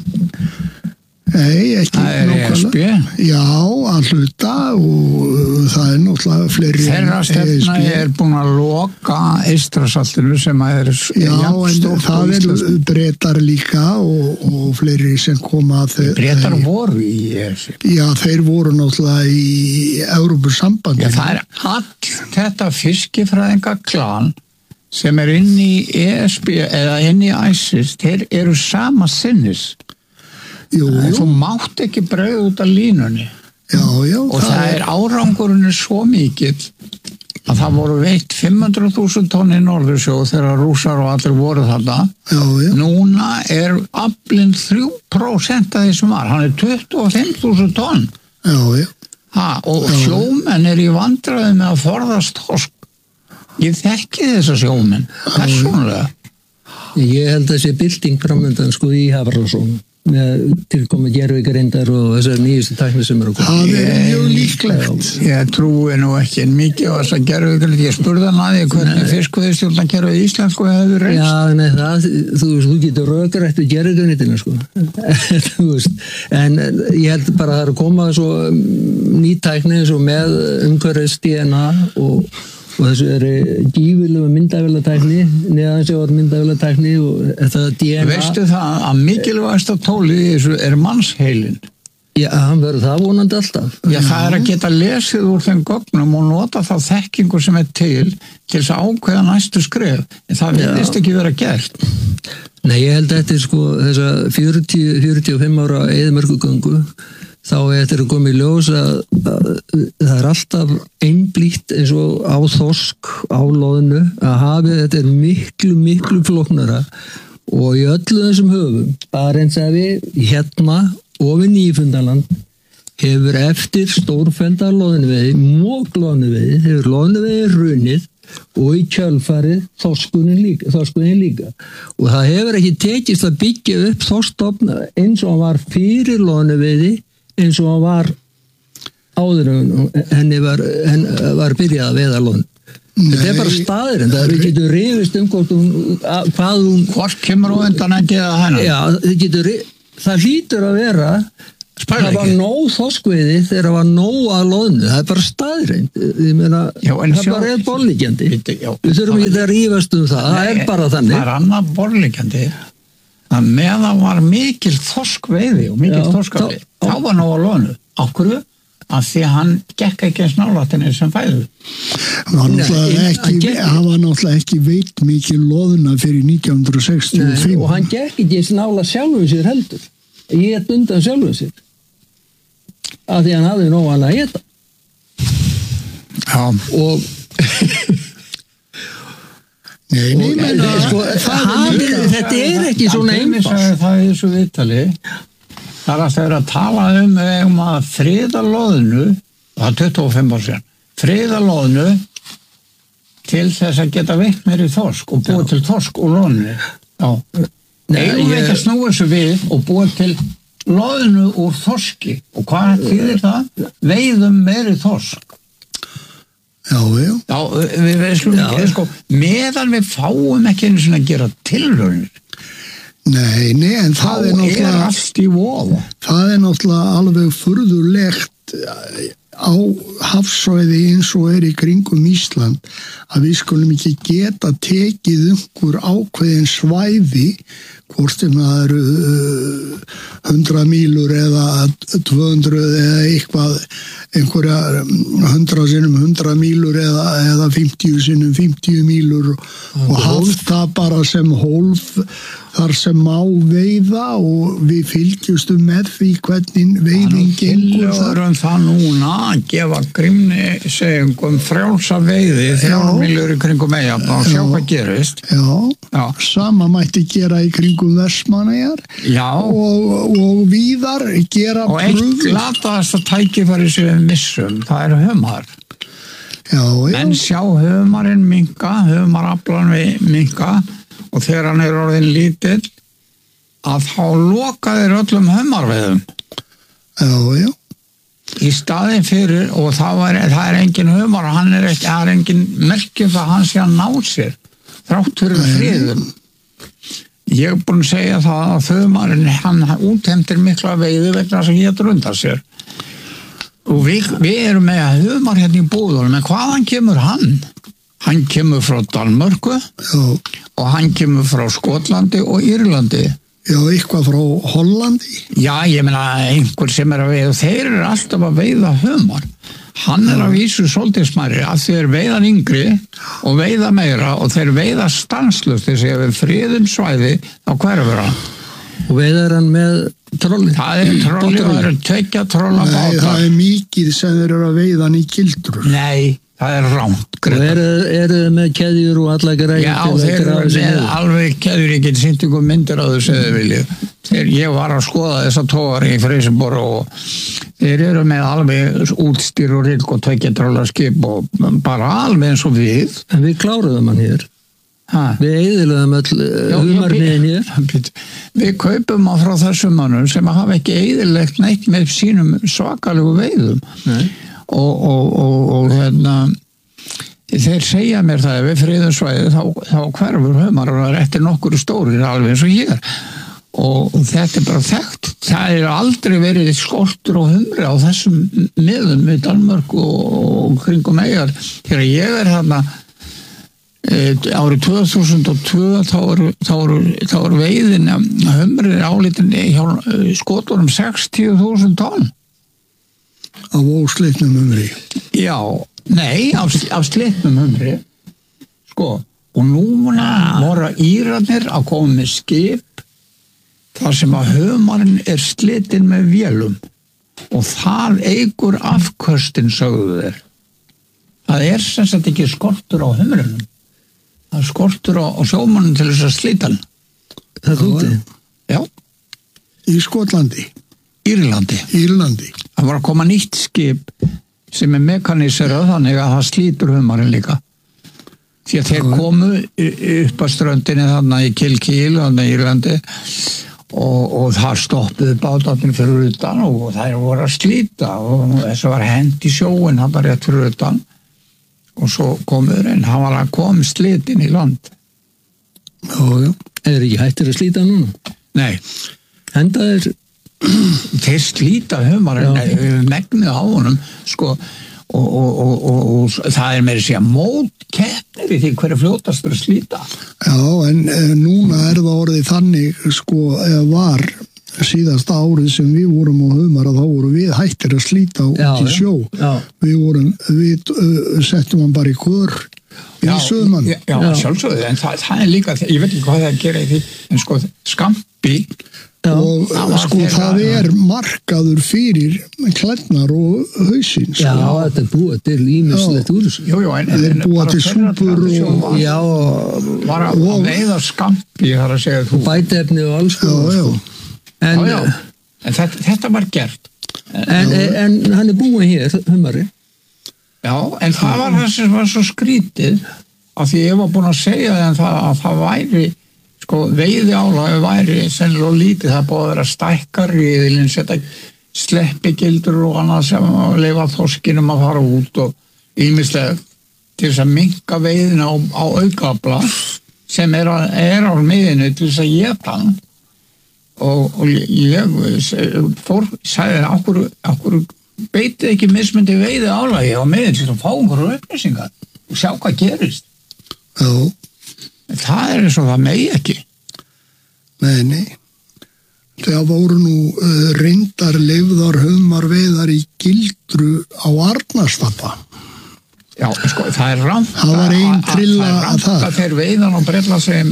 S1: Nei, ekki
S2: nákvæmlega. ESB?
S1: Já, að hluta og það náttúrulega fleiri.
S2: Þeirra stefna búin að loka Eystrasaltinu sem
S1: já, en það Bretar líka og fleiri sem koma að
S2: Bretar voru í ESB.
S1: Já, þeir voru náttúrulega í Evrópusambandinu.
S2: Já, það all þetta fiskifræðingaklan sem inn í ESB eða inn í ISIS, þeir eru sama sinnis.
S1: Jú.
S2: Þú mátt ekki bregða út af línunni.
S1: Já,
S2: og það árangurinn svo mikill að það voru veitt 500.000 tonn í Norðursjó þegar rússar og allir voru þarna.
S1: Já.
S2: Núna aflinn 3% af því sem var. Hann 25.000 tonn.
S1: Já.
S2: Og sjómenn í vandræði með að forðast þorsk. Ég þekki þessa sjómenn persónulega.
S3: Ég held að sé bylting framöndan í Hafrannsóknum með tilkomi gervigreindar og þessar nýjustu tækni sem eru að koma.
S1: Það mjög líklegt.
S2: Ég trúi nú ekki mikið á þessar gervigreind. Ég spurði hann að því hvernig fiskveiðistjórnarkerfið í íslensku hefur reynst.
S3: Já, nei, þú getur rökrætt við gervigreindina, En ég held bara að það er að koma svo ný tækni eins og með umhverfis DNA og þessu gífurlega myndavélatækni, neðansjávar myndavélatækni og þetta DNA.
S2: Veistu það að mikilvægast að tólið í þessu mannsheilin?
S3: Já, hann verður það vonandi alltaf.
S2: Já, það að geta lesið úr þeim gögnum og nota þá þekkingu sem til þess að ákveða næstu skref. En það virðist ekki vera gert.
S3: Nei, ég held að þetta þessa 45 ára eyðimörkugöngu þá þetta komið í ljós að það alltaf einblítt eins og á þorsk, á loðnu, að hafið þetta miklu flóknara og í öllu þessum höfum, Barentshafi, hérna og við Nýfundaland hefur eftir stórfellda loðnuveiði, mókloðnuveiði, hefur loðnuveiði runnið og í kjölfarið þorskunin líka. Og það hefur ekki tekist að byggja upp þorskstofn eins og hann var fyrir loðnuveiði eins og hann var áður henni var byrjað að veiða loðn. Þetta bara staðurinn, það getur rifist
S2: hvort kemur á undan endi eða hennar.
S3: Já, það hlýtur að vera það var nóg þorskveiði þegar það var nóg að loðnu, það bara staðurinn ég meina, það bara borðliggjandi við þurfum ekki að rífast það bara þannig.
S2: Það annað borðliggjandi að meðan var mikil þorskveiði og mikil þorskveiði, þá var nóg að loðnu. Af hverju? Af því að hann gekk ekki eins nálættinni sem fæðu.
S1: Hann var náttúrulega ekki veit mikið loðuna fyrir 1965.
S3: Og hann gekk ekki eins nála sjálfum sér heldur. Ég undan sjálfum sér. Af því hann hafði nóg að geta.
S2: Já.
S3: Og þetta ekki svona einfalt.
S2: Það er svo viðtali. Það að þeirra að tala að friða loðnu, það er 25 ár síðan, friða loðnu til þess að geta veitt meiri þorsk og búið til þorsk og loðnu. Já. Eigum við ekki að snúa þessu við og búið til loðnu úr þorski. Og hvað þýðir það? Veiðum meiri þorsk.
S1: Já.
S2: Já, við slúum ekki, sko, meðan við fáum ekki einu svona að gera tilraunir.
S1: Nei, en það er náttúrulega
S2: allt í voða.
S1: Það er náttúrulega alveg furðulegt á hafsvæði eins og í kringum Ísland að við skulum ekki geta tekið einhver ákveðin svæði hvort sem það eru 100 mílur eða 200 eða eitthvað einhverja 100 sinnum 100 mílur eða 50 sinnum 50 mílur og haft það bara sem hólf þar sem má veiða og við fylgjumstum með því hvernig veiðin gengur þar.
S2: Það núna að gefa Grímni segingum frjálsa veiði 3 mílur í kringum Eyja og sjá hvað gerist.
S1: Já, sama mætti gera í kringum Vestmannaeyjar og víðar gera
S2: og eitt glataðasta tækifæri sem við missum, það er humar. Menn sjá humarinn minnka, humaraflan minnka og þegar hann er orðin lítill að þá loka þeir öllum humarveiðum.
S1: Já.
S2: Í staðin fyrir, og það er engin humar, það er engin merkjum það hann sé að ná sér, þrátt fyrir friðum. Ég er búin að segja það að humarinn, hann útheimtir mikla veiði vegna sem getur undan sér. Og við erum með humar hérna í búðunum, en hvaðan kemur hann? Hann kemur frá Danmörku og hann kemur frá Skotlandi og Írlandi.
S1: Já, eitthvað frá Hollandi.
S2: Já, ég meina einhver sem að veiða, þeir eru alltaf að veiða humar. Hann að vísu svolítið smærri að þeir veiða yngri og veiða meira og þeir veiða stanslust þess að við friðum svæði á hverfur hann.
S3: Og veiðar hann með trolli?
S2: Það er trolli og það eru 2 trollabátar.
S1: Nei, það er mikið sem þeir eru að veiða hann í gildrur.
S2: Nei, það er rámt.
S3: Og eru með keðjur og alla greiður?
S2: Já, þeir eru með alveg keðjur, ég get sýnt ykkur myndir á þessu eða viljið. Ég var að skoða þessa tógar í Freysiborg og þeir eru með alveg útstýr og rigg og 2 trollaskip og bara alveg eins og við.
S3: En við kláruðum hann hér. Við eyðilegum humarniðin hér.
S2: Við kaupum á frá þessum mannum sem hafa ekki eyðilegt neitt með sínum svakalegu veiðum. Og þeir segja mér það ef við friðum svæði þá hverfur humar og það er eftir nokkur stórir alveg eins og hér og þetta er bara þekkt. Það er aldrei verið skortur og humri á þessum miðum við Danmörk og kringum Eyjar. Þegar ég er þarna árið 2002 þá er veiðin humri álitin hjá skotunum 60.000 tonn
S1: af óslitnum humri.
S2: Já, nei, af slitnum humri sko, og núna voru Írarnir að koma með skip þar sem að humarinn er slitinn með vélum og það eykur afköstin sögðu þeir. Það er sem sagt ekki skortur á humrinum, það er skortur á sjómannum til þess að slita hann.
S3: Það er úti?
S2: Já.
S1: Í Skotlandi?
S2: Írlandi. Það var að koma nýtt skip sem er mekaniserað þannig að það slítur humarinn líka. Því að þeir komu upp að ströndinni þannig í Kilkeel þannig í Írlandi og það stoppuðu bátarnir fyrir utan og þær voru að slíta og þess að var hent í sjóin hann bara rétt fyrir utan og svo komur en hann var að koma slitinn í land.
S1: Já.
S3: Ekki hættir að slíta núna?
S2: Nei.
S3: Henda
S2: Þeir slíta humar megnið á honum, sko, og það meira að segja mótkeppnir í því hverju fljótastur að slíta.
S1: Já, en núna það orðið þannig, sko, var síðasta árið sem við vorum á humar að þá vorum við hættir að slíta út í sjó.
S3: Já.
S1: Við settum hann bara í kör í söðmann.
S2: Já, sjálfsögðu, en það líka, ég veit ekki hvað það gera í því, en sko, skampi
S1: og sko það markaður fyrir klærnar og hausinn.
S3: Já, þetta búið til ýmislegt úr þessu.
S2: Jú, en
S1: þeir búið til súpur
S2: og var að veiða skampi, þar að segja þú.
S3: Bætefni og alls
S1: konar.
S2: En þetta var gert.
S3: En hann búið hér, humari.
S2: Já, en það var það sem var svo skrítið, af því ég var búin að segja þeim að það væri sko, veiðiálagi væri sennilega lítið, það búið að vera stækka riðilinn, setja sleppigildur og annað sem leifa þorskinum að fara út og ýmislega til þess að minnka veiðina á aukafla sem á miðinu til þess að éta hann og ég sagði okkur beitið ekki mismundi veiðiálagi á miðinu til að fá einhverju upplýsingar og sjá hvað gerist.
S1: Já.
S2: Það eins og það megi ekki.
S1: Nei. Það voru nú reyndar leyfðar humarveiðar í Gildru á Arnarstapa.
S2: Já, sko, það rangt.
S1: Það var ein trilla að það.
S2: Þeir veiðan og brella sem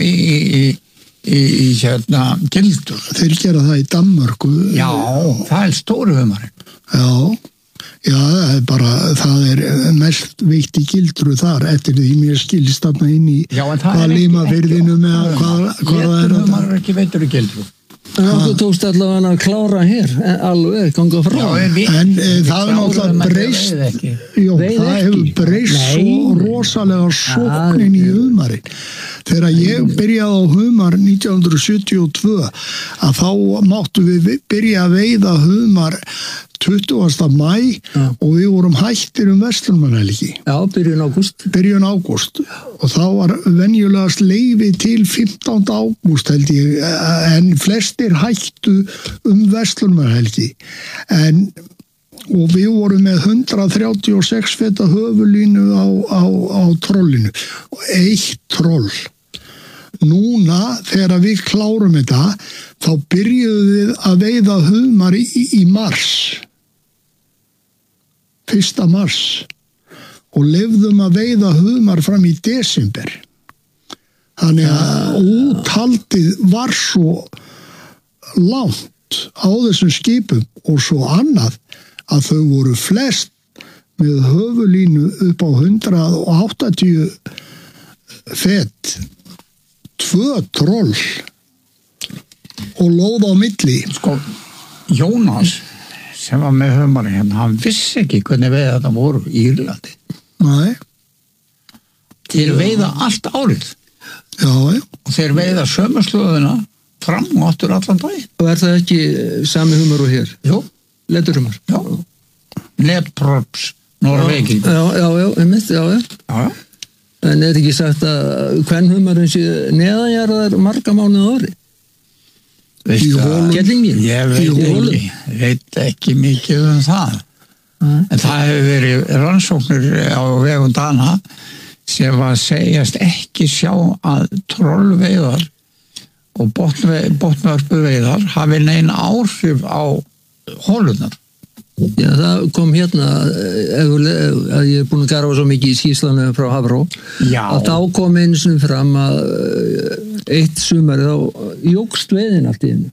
S2: í Gildru.
S1: Þeir gera það í Danmörku.
S2: Já, það stóru humarinn.
S1: Já, það mest veitt í Gildru þar eftir því mér skilst þarna inn í hvað Limafirðinu með hvað það
S2: þetta. Það er ekki veitur í Gildru.
S3: Þú tókst allavega að klára hér, alveg, ganga frá.
S1: En það náttúrulega breyst, það hefur breyst svo rosalega sóknin í humarinn. Þegar ég byrjaði á humar 1972, að þá máttu við byrja að veiða humar 20. maí og við vorum hættir verslunarmannahelgi.
S3: Já, byrjun
S1: ágúst. Og þá var venjulegast leyfi til 15. ágúst held ég, en flestir hættu verslunarmannahelgi. Og við vorum með 136 feta höfulínu á trollinu. Og 1 troll. Núna, þegar við klárum þetta, þá byrjuðum við að veiða humar í mars. 1. mars. Og leyfðum að veiða humar fram í desember. Þannig að úthaldið var svo langt á þessum skipum og svo annað að þau voru flest með höfulínu upp á 180 fet. 2 troll og lóð á milli.
S2: Sko, Jónas sem var með humarinn hérna, hann vissi ekki hvernig veiða þetta voru í Írlandi.
S1: Nei.
S2: Þeir veiða allt árið.
S1: Já.
S2: Og þeir veiða sömu slóðuna fram og aftur allan daginn.
S3: Og það ekki sami humar og hér?
S2: Jú.
S3: Leturhumar?
S2: Já. Leprops, Norvegi.
S3: Já, einmitt, já. En ekki sagt að kvenhumarinn sé neðanjarðar marga mánuð ári?
S2: Ég veit ekki mikið það. En það hefur verið rannsóknir á vegum Dana sem að segjast ekki sjá að trollveiðar og botnvörpuveiðar hafi nein áhrif á holunar.
S3: Já, það kom hérna að ég búin að garfa svo mikið í skýrslanu frá Hafró að þá kom einu sinni fram að eitt sumar þá jókst veiðin allt í einu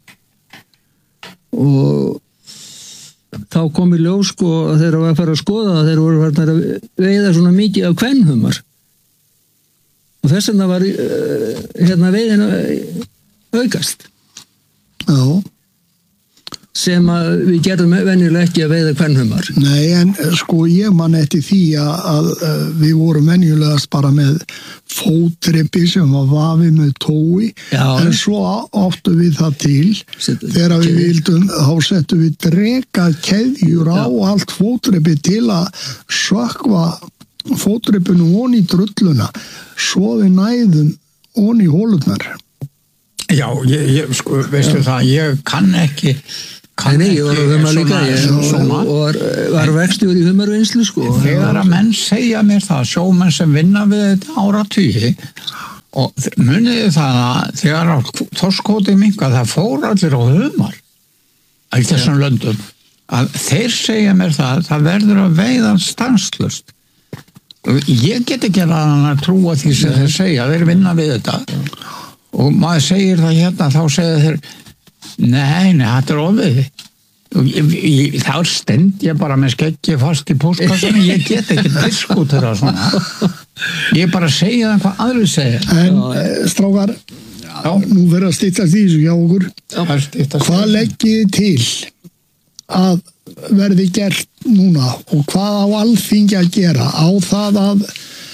S3: og þá kom í ljós sko að þeir var að fara að skoða að þeir voru að veiða svona mikið af kvenhumar og þess vegna var hérna veiðin aukast.
S1: Já.
S3: Sem að við gerðum venjulega ekki að veiða kvenhumar.
S1: Nei, en sko ég man eftir því að við vorum venjulegast bara með fóttreppi sem var vafið með tói, en svo áttu við það til þegar við vildum, þá settum við dreka keðjur á allt fóttreppi til að sökva fótryppinu ón í drulluna svo við næðum ón í hólurnar.
S2: Já, ég sko, veistu það, ég kann ekki
S3: Nei, ég var að humma líka og var vextur í humarvinnslu sko.
S2: Þegar að menn segja mér það, sjómenn sem vinna við þetta áratugi og muniði það að þegar þorskótið minkað, það fór allir á humar í þessum löndum að þeir segja mér það verður að veiða stanslust. Ég get ekki að trúa því sem þeir segja, þeir vinna við þetta og maður segir það hérna, þá segja þeir nei, þetta ofið. Þá stend ég bara með skeggi fast í póstkassunni, ég get ekki diskutera svona. Ég bara segja það hvað aðrir segja.
S1: En strákar, nú verður að styttast í þessu hjá okkur. Hvað leggið til að verði gert núna og hvað á Alþingi að gera á það að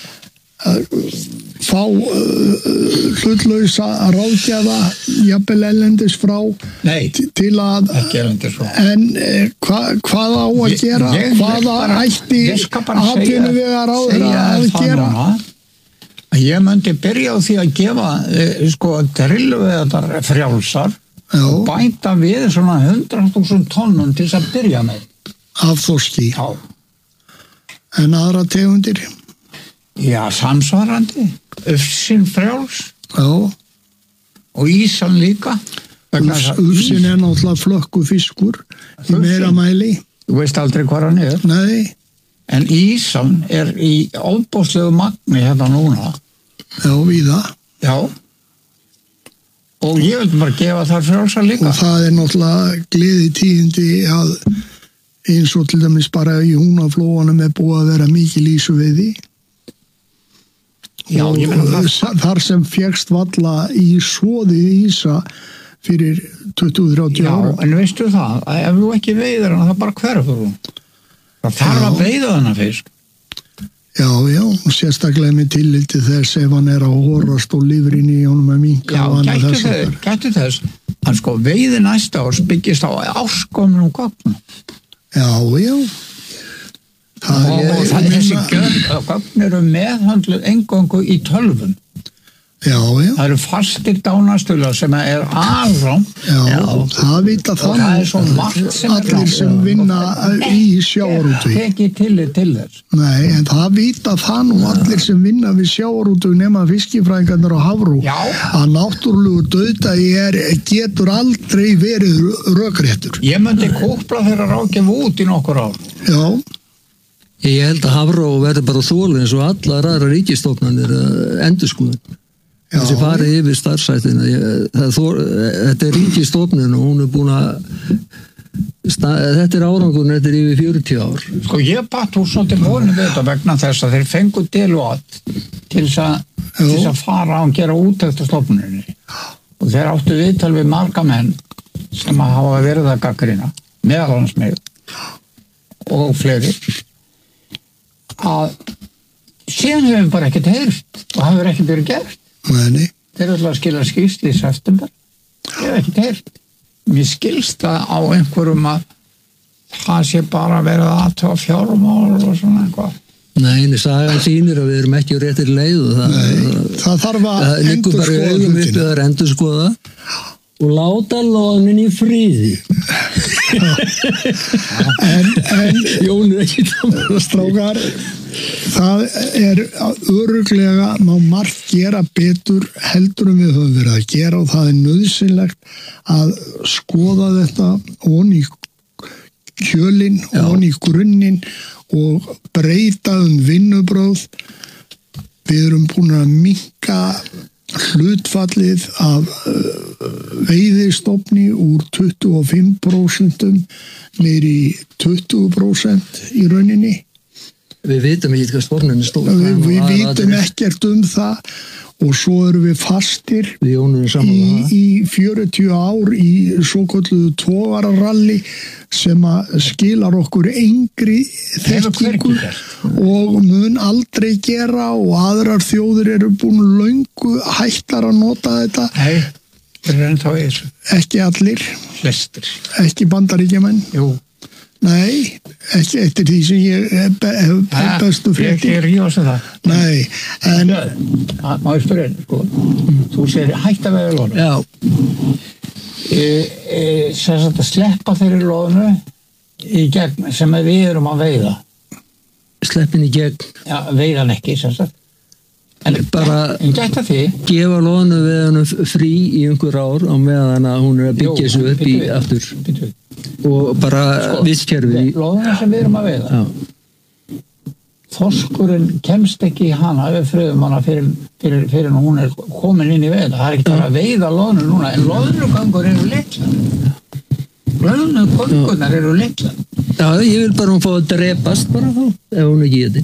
S1: fá hlutlausa ráðgjafa jafnvel erlendis frá til að en hvað á að gera hvað ætti atvinnuvegar að gera
S2: ég myndi byrja á því að gefa sko drillveðar frjálsar og bæta við svona 100.000 tonnum til þess að byrja með
S1: af þorski en aðra tegundir
S2: Já, samsvarandi, Ufsinn frjáls og ísan líka.
S1: Ufsinn er náttúrulega flökku fiskur í meira mæli.
S2: Þú veist aldrei hvað hann er.
S1: Nei.
S2: En ísan er í ofboðslegu magni hérna núna.
S1: Já, víða.
S2: Já. Og ég vil bara gefa þar frjálsar líka.
S1: Og það er náttúrulega gleði tíðindi að eins og til dæmis bara í Húnaflóanum er búið að vera mikil ísuveiði.
S2: Já,
S1: og þar sem fékkst valla í soði ísa fyrir 20-30 ára.
S2: Já, en veistu það, að ef þú ekki veiðir hana, það bara hverfur hún. Það þarf að veiða hana fyrst.
S1: Já, og sérstaklega með tilliti þess ef hann er að horast og lifrin í honum að minka.
S2: Já, gætu þess. Hann sko veiði næsta árs byggist á áskomnum gögnum.
S1: Já.
S2: Og þessi gögn eru meðhandluð eingöngu í tölvum.
S1: Já.
S2: Það eru fastir dánastöðlar sem er alrám.
S1: Já, það vita það.
S2: Og það er svo margt sem
S1: allir sem vinna í sjávarútvegi.
S2: Tekið til þess.
S1: Nei, en það vita það nú allir sem vinna við sjávarútvegi nema fiskifræðingarnir á Hafró.
S2: Já.
S1: Að náttúrulegur dauðdagi getur aldrei verið rökréttur.
S2: Ég myndi kópla þeirra rákjum út í nokkur ár.
S1: Já.
S3: Ég held að Hafró verður bara þólu eins og allar aðra ríkistofnanir endurskoðun. Þessi farið yfir starfsættina. Þetta er ríkistofnun og hún er búin að þetta er árangurinn, þetta er yfir 40 ár.
S2: Sko ég batt úr svolítið vonum við þetta vegna þess að þeir fengu deluat til þess að fara og gera úttekt á stofnuninni. Og þeir áttu viðtal við marga menn sem að hafa verið að gagnrýna, meðal annars mig og fleiri. Að síðan hefur við bara ekkert heyrt og það hefur ekkert verið gert.
S1: Nei.
S2: Þeir ætla að skila skýrslu í september. Ég hef ekkert heyrt. Mér skilst það á einhverjum að það sé bara verið aðtöfa fjármál og svona eitthvað.
S3: Nei, sagan sýnir að við erum ekki á réttir leið og
S1: það þarf að
S3: endurskoða og láta loðnin í fríði.
S1: en
S3: Jón er ekki
S1: strákar, það er örugglega má margt gera betur heldur við höfum verið að gera og það er nauðsynlegt að skoða þetta onni kjölinn, onni grunnin og breyta vinnubrögð. Við erum búin að minnka hlutfallið af veiðistofni úr 25% niður í 20% í rauninni.
S3: Við vitum ekki hvað stofnin er stór.
S1: Við vitum ekkert það og svo erum við fastir í 40 ár í svokölluðu togararalli sem að skilar okkur engri þekkingu og mun aldrei gera og aðrar þjóðir eru búin löngu hættar að nota þetta.
S2: Nei, þeir eru ennþá í þessu.
S1: Ekki allir.
S2: Flestir.
S1: Ekki Bandaríkjamenn.
S2: Jú.
S1: Nei, ekki eftir því sem ég hef bestu fréttir.
S2: Ég rífast það.
S1: Nei, en...
S2: Má ég spyrja, sko, þú segir hætta veiða loðnu.
S3: Já.
S2: Sem sagt að sleppa þeirri loðnu í gegn sem við erum að veiða.
S3: Sleppin í gegn.
S2: Já, veiðan ekki, sem sagt. En
S3: bara
S2: gæta því
S3: gefa loðnu við hann frí í einhver ár á meðan að hún að byggja sig upp í aftur og bara vistkerfi
S2: loðuna sem við erum að veiða þorskurinn kemst ekki í hana við fröðum hana fyrir hún komin inn í veiða, það ekki að veiða loðnu núna, en loðnugöngur eru litlar loðnugöngunar eru litlar.
S3: Já, ég vil bara hún fá að drepast bara þá, ef hún ekki geti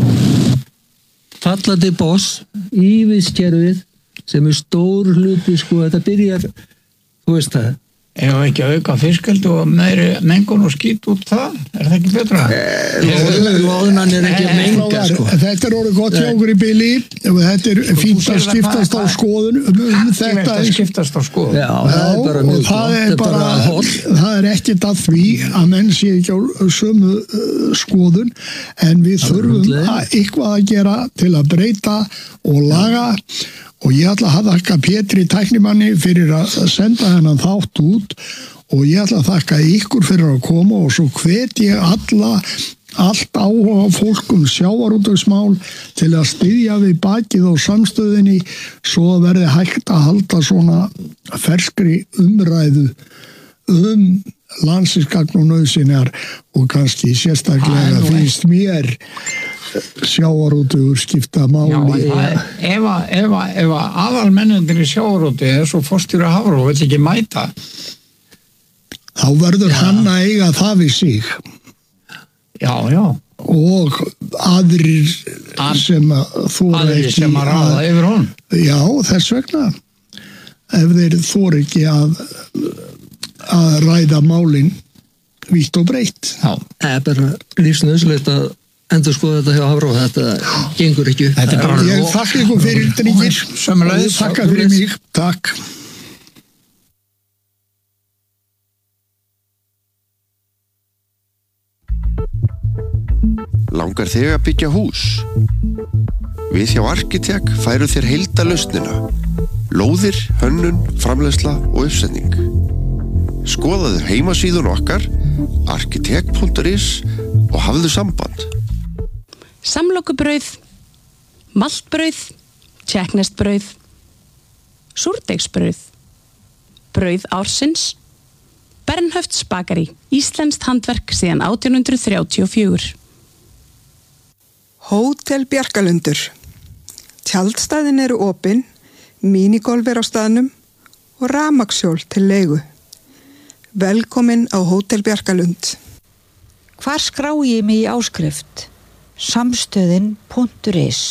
S3: falla til boss í vistkerfið sem stór hluti, sko, þetta byrjar þú veist það
S2: Ef ekki að auka fiskeldi og meiri mengun og skít út það, það ekki betra?
S3: Loðnan ekki að menga, sko.
S1: Þetta orðið gott hjá okkur í bili og þetta fínt að skiptast á skoðun
S2: Þetta skiptast á skoðun.
S3: Já, það bara mjög gott.
S1: Það ekkert að því að menn sé ekki á sömu skoðun en við þurfum eitthvað að gera til að breyta og laga og ég ætla að þakka Pétri tæknimanni fyrir að senda hennan þátt út og ég ætla að þakka ykkur fyrir að koma og svo hvet ég allt áhuga fólk sjávarútvegsmál til að styðja við bakið á samstöðinni svo að verði hægt að halda svona ferskri umræðu landsinsgagn og nauðsynjar og kannski sérstaklega finnst mér sjávarútvegur skipta máli.
S2: Ef aðalmennundir í sjávarútvegi er svo forstjóri Hafró vill ekki mæta
S1: þá verður hann að eiga það við sig.
S2: Já.
S1: Og aðrir sem þóra ekki
S2: sem að ráða yfir honum.
S1: Já, þess vegna ef þeir þóra ekki að ræða málin vítt og breytt.
S3: Já, það er bara lífsnauðsynlegt að endur skoða þetta hjá Hafró, þetta gengur ekki upp.
S1: Ég þakka ykkur fyrir drengir.
S2: Sömuleiðis.
S1: Takk fyrir mig. Takk.
S8: Langar þig að byggja hús? Við hjá Arkitek færu þér heildarlausnina. Lóðir, hönnun, framleiðsla og uppsetning. Skoðaðu heimasíðun okkar arkitek.is og hafðu samband.
S9: Samlokubrauð, maltbrauð, tjekknestbrauð, súrdeigsbrauð, brauð ársins, Bernhöfts bakari, íslenskt handverk síðan 1834.
S10: Hótel Bjarkalundur. Tjaldstæðin eru opin, mínigolf er á staðnum og rafmagnshjól til leigu. Velkomin á Hótel Bjarkalund.
S11: Hvar skrái ég mig í áskrift? Samstöðin.is.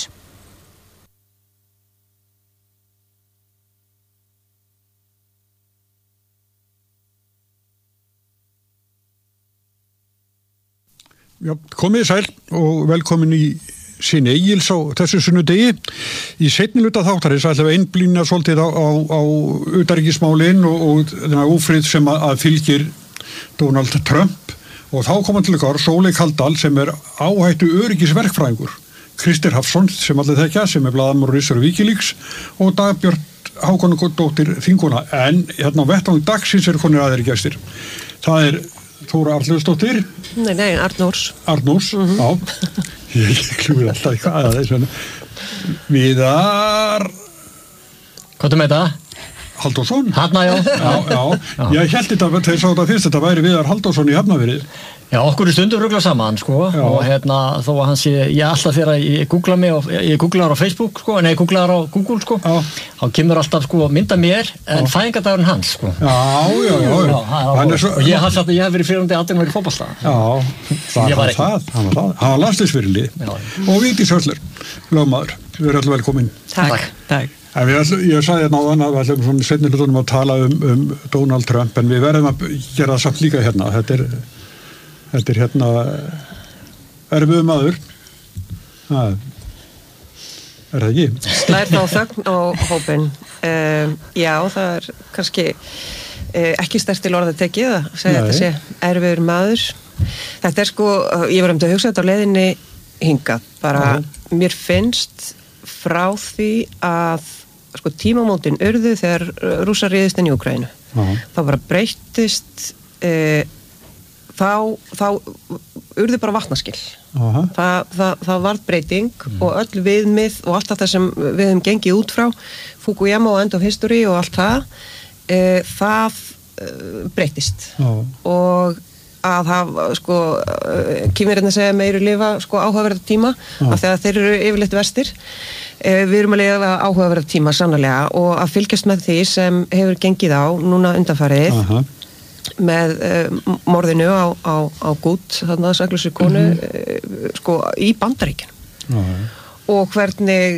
S12: Já, komið sæl og velkomin í sín Egils á þessu sunnudegi. Í seinni hluta þáttarins ætlum við einblína svolítið á utanríkismálin og þennan ófrið sem að fylgir Donald Trump og þá koma til okkar Sóley Kaldal sem er áhættu öryggisverkfræðingur, Krister Hafsson sem allir þekkja sem er blaðamaður Wikileaks og Dagbjört Hákonardóttir þingkona, en hérna á vettvang dagsins er konir aðrir gestir. Það er Þóra Arnljóðsdóttir.
S13: Nei, Arnórs.
S12: Já. Ég klúi alltaf eitthvað að það. Viðar...
S14: Hvað með þetta?
S12: Halldórsson.
S14: Hafna, já.
S12: Já. Ég held þetta, þegar sá þetta fyrst, þetta væri Viðar Halldórsson í Hafnarfirði.
S14: Já, okkur er stundum ruglað saman, sko, já. Og þó að hann sé, ég alltaf þegar ég googlaðar á Facebook, sko, nei, googlaðar á Google, sko, þá kemur alltaf, sko, mynda mér, en fæðingadagurinn hans, sko.
S12: Já.
S14: Og ég hef verið fyrirhundi aðeins verið fótbolta.
S12: Já, hann var landsliðsfyrirlið. Og Vigdís Höllner, lögmaður, við erum alltaf velkomin.
S13: Takk.
S12: Ég sagði hérna áðan að við ætlum svona seinni hlutunum að tala Donald Trump, en við verðum að gera það samt líka hérna. Þetta er hérna erfiður maður. Er það ekki?
S13: Slær þá þögn á hópinn. Já, það er kannski ekki sterkt til orða tekið að segja þetta sé erfiður maður. Þetta sko, ég var að hugsa þetta á leiðinni hingað, bara mér finnst frá því að sko tímamótin urðu þegar Rússar réðust inn í Úkraínu. Það bara breyttist þá urðu bara vatnaskil. Það varð breyting og öll viðmið og allt það sem við hefum gengið út frá Fukuyama og End of History og allt það breyttist og að hafa sko kýmverðin að segja meiru lifa sko áhugaverða tíma af því að þeir eru yfirleitt verstir við erum að lifa áhugaverða tíma sannarlega og að fylgjast með því sem hefur gengið á núna undanfarið með morðinu á Gut þarna saklussu konu sko í Bandaríkjunum og hvernig